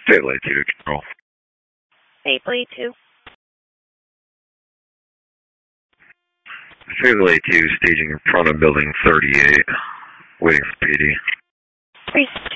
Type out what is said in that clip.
Fatal A2 to control. Fatal A2. Fatal A2 staging in front of building 38, waiting for PD. 3-2.